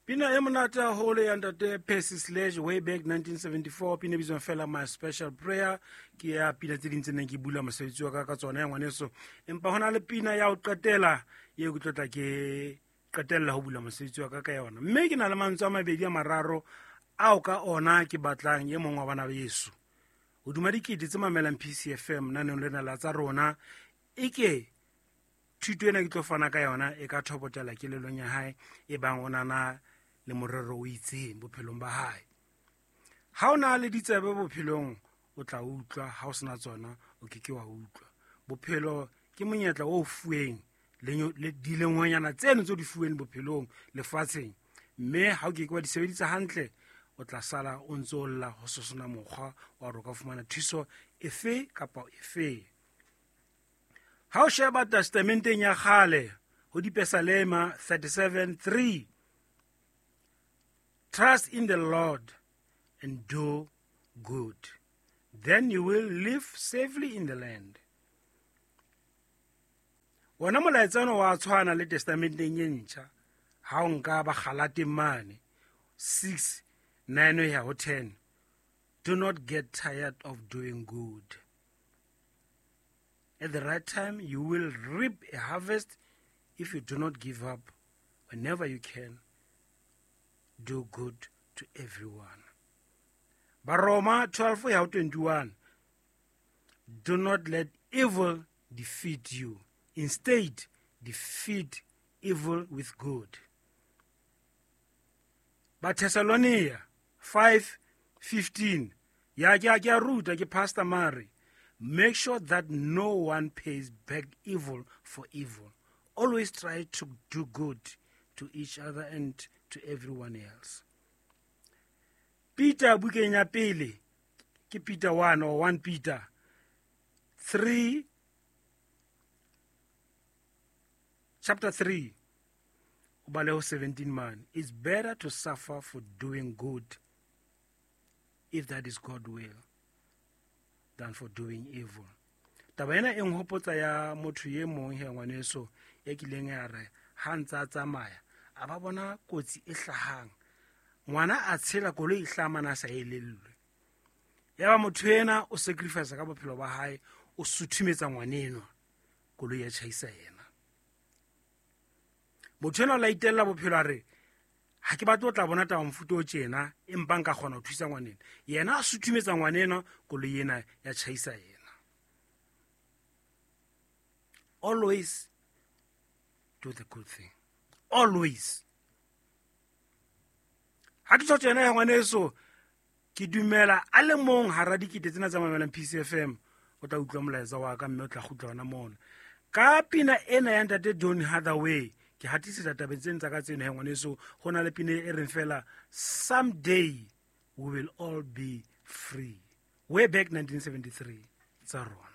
Pina emanata hole under the Percy Sledge way back 1974. Pina bizon fella my special prayer. Ki ya pina tidintse ki bula mosebetsi wa ka tsona ya ngwaneso. Empa hona le pina ya o qetela ye go tlotla ke qetella ho bula mosebetsi wa ka yona. Mme ke na le mantswe a mabedi a mararo a o ka ona ke batlang ye mongwe wa bana ba Yesu. O duma dikete tse mamelang PCFM naneng lena la tsa rona. Ike thuto ena ke tlo fana ka yona e ka thopotela kelelong ya hae e bang ona na le morero o itseng bophelong ba hae. Ha o na le ditsebe bophelong o tla utlwa, ha o sena tsona o ke ke wa utlwa. Bophelo ke monyetla o fuweng le dilengwanyana tseno tse di fuweng bophelong lefatsheng, mme ha o ke ke wa di sebedisa hantle o tla sala o ntse o lla ho sosona mokgwa wa hore o ka fumana thuso efe kapa efe. Ha o sheba testamenteng ya kgale ho Dipesalema 37:3, trust in the Lord and do good, then you will live safely in the land. Wona molaetsano wa tshwana le testamenteng e ntjha ha o nka ba Galate mane 6:9 ya ho 10. Do not get tired of doing good. At the right time, you will reap a harvest if you do not give up. Whenever you can, do good to everyone. Baroma 12:21. Do not let evil defeat you. Instead, defeat evil with good. Thessalonica 5:15. Ya ruta ke Pastor Mary. Make sure that no one pays back evil for evil. Always try to do good to each other and to everyone else. Peter bukeng ya pele ke Peter 1 or 1 Peter 3, chapter 3, 17 man. It's better to suffer for doing good, if that is God's will, than for doing evil. Taba ena e nghopotsa ya motho ye mong he ngwaneso e kileng ya re ha ntsa tsamaya a ba bona kotsi e hlahang, ngwana a tshela koloi e hlamana sa elellwe. Ya ba motho ena o sacrifice ka bophelo ba hae, o suthumetsa ngwaneno koloi ya tjhaisa yena. Motho ena o la itella bophelo a re ha ke batla o tla bona taba mfuto o tjena empa nka kgona ho thusa ngwaneno, yena a suthumetsa ngwaneno koloi ena ya tjhaisa yena. Always do the good thing. Always. Ha ke tjena ya ngwaneso ke dumela a le mong hara dikete tsena tsa mamelang PCFM o tla utlwa molaetsa wa ka mme o tla kgutla hona mona ka pina ena ya ntate Donny Hathaway. Ke hatisa tabeng tse ntsa ka tseno he ngwaneso go na le pina e reng fela someday we will all be free. Way back 1973 tsa rona.